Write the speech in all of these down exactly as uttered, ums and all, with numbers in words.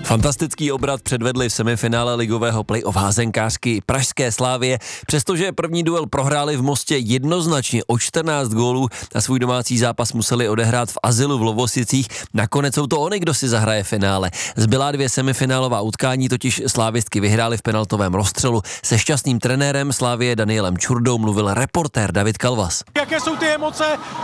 Fantastický obrat předvedli v semifinále ligového play-off házenkářky pražské Slavie. Přestože první duel prohráli v Mostě jednoznačně o čtrnáct gólů a svůj domácí zápas museli odehrát v azylu v Lovosicích, nakonec jsou to oni, kdo si zahraje finále. Zbylá dvě semifinálová utkání totiž slávistky vyhráli v penaltovém rozstřelu. Se šťastným trenérem Slavie Danielem Čurdou mluvil reportér David Kalvas. Jaké jsou ty emoce?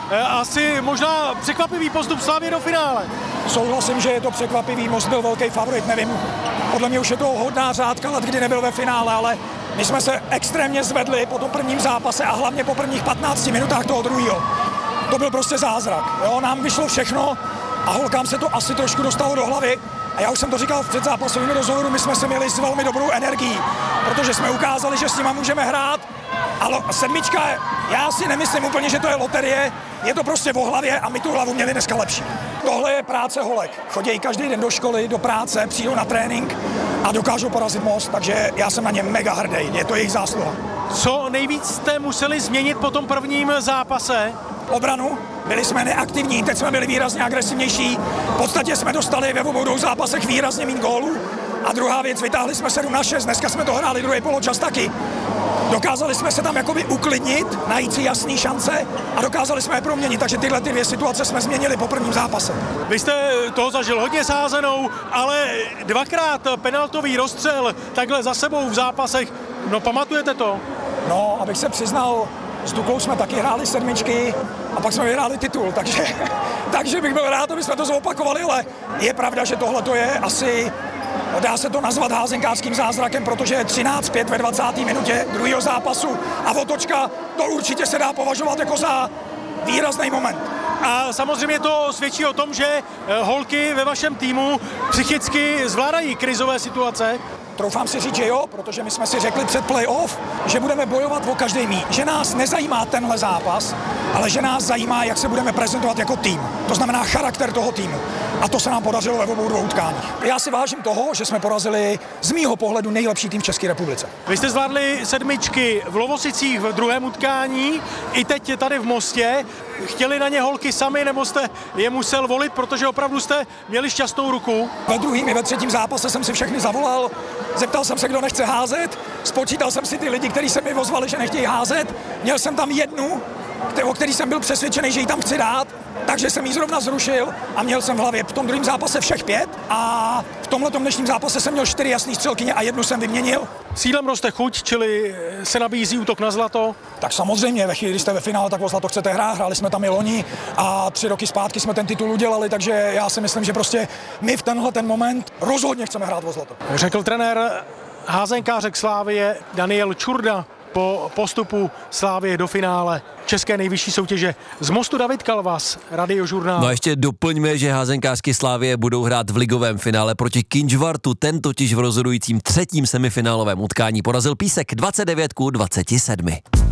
Asi možná překvapivý postup Slavie do finále. Souhlasím, že je to překvapivý, Most byl velký favorit, nevím, podle mě už je to hodná řádka let, kdy nebyl ve finále, ale my jsme se extrémně zvedli po tom prvním zápase a hlavně po prvních patnácti minutách toho druhého. To byl prostě zázrak, jo, nám vyšlo všechno a holkám se to asi trošku dostalo do hlavy a já už jsem to říkal v předzápasovém rozhovoru, my jsme se měli s velmi dobrou energií, protože jsme ukázali, že s nima můžeme hrát, ale sedmička, já si nemyslím úplně, že to je loterie, je to prostě v hlavě a my tu hlavu měli dneska lepší. Tohle je práce holek. Chodí každý den do školy, do práce, přijdou na trénink a dokážou porazit Most, takže já jsem na ně mega hrdý, je to jejich zásluha. Co nejvíc jste museli změnit po tom prvním zápase? Obranu, byli jsme neaktivní, teď jsme byli výrazně agresivnější, v podstatě jsme dostali ve obou dvou zápasech výrazně méně gólů a druhá věc, vytáhli jsme sedm na šest, dneska jsme to hráli druhý poločas taky. Dokázali jsme se tam jakoby uklidnit, najít si jasný šance a dokázali jsme je proměnit, takže tyhle ty dvě situace jsme změnili po prvním zápase. Vy jste toho zažil hodně sázenou, ale dvakrát penaltový rozstřel takhle za sebou v zápasech, no pamatujete to? No, abych se přiznal, s Duklou jsme taky hráli sedmičky a pak jsme vyhráli titul, takže, takže bych byl rád, aby jsme to zopakovali, ale je pravda, že tohle to je asi... Dá se to nazvat házenkářským zázrakem, protože je třináct pět ve dvacáté minutě druhého zápasu a otočka, to určitě se dá považovat jako za výrazný moment. A samozřejmě to svědčí o tom, že holky ve vašem týmu psychicky zvládají krizové situace. Troufám si říct, že jo, protože my jsme si řekli před play-off, že budeme bojovat o každý míč. Že nás nezajímá tenhle zápas, ale že nás zajímá, jak se budeme prezentovat jako tým. To znamená charakter toho týmu. A to se nám podařilo ve obou dvou utkáních. Já si vážím toho, že jsme porazili z mýho pohledu nejlepší tým v České republice. Vy jste zvládli sedmičky v Lovosicích v druhém utkání, i teď tady v Mostě. Chtěli na ně holky sami, nebo jste je musel volit, protože opravdu jste měli šťastnou ruku? Ve druhém i ve třetím zápase jsem si všechny zavolal, zeptal jsem se, kdo nechce házet, spočítal jsem si ty lidi, kteří se mi ozvali, že nechtějí házet, měl jsem tam jednu, o který jsem byl přesvědčený, že ji tam chci dát, takže jsem ji zrovna zrušil a měl jsem v hlavě v tom druhém zápase všech pět a v tomhletom dnešním zápase jsem měl čtyři jasný střelkyně a jednu jsem vyměnil. Sídlem roste chuť, čili se nabízí útok na zlato? Tak samozřejmě, ve chvíli, kdy jste ve finále, tak o zlato chcete hrát, hráli jsme tam i loni a tři roky zpátky jsme ten titul udělali, takže já si myslím, že prostě my v tenhle ten moment rozhodně chceme hrát o zlato. Řekl trenér házenkářek Slavie Daniel Čurda po postupu Slavie do finále české nejvyšší soutěže. Z Mostu David Kalvas, Radiožurnál. No a ještě doplňme, že házenkářky Slavie budou hrát v ligovém finále proti Kynžvartu. Ten totiž v rozhodujícím třetím semifinálovém utkání porazil Písek dvacet devět ku dvaceti sedmi.